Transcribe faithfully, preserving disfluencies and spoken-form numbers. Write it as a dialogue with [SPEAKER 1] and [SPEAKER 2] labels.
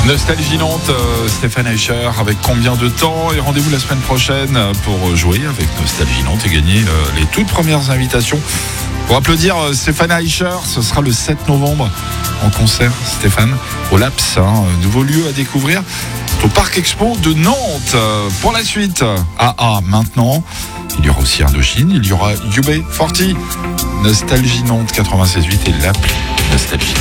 [SPEAKER 1] Nostalgie Nantes, euh, Stéphane Eicher, avec combien de temps? Et rendez-vous la semaine prochaine pour jouer avec Nostalgie Nantes et gagner euh, les toutes premières invitations. Pour applaudir euh, Stéphane Eicher, ce sera le sept novembre en concert, Stéphane, au Laps, hein, nouveau lieu à découvrir au Parc Expo de Nantes. Euh, pour la suite, ah ah, maintenant, il y aura aussi Indochine, il y aura U B quarante, Nostalgie Nantes quatre-vingt-seize huit et l'appli Nostalgie.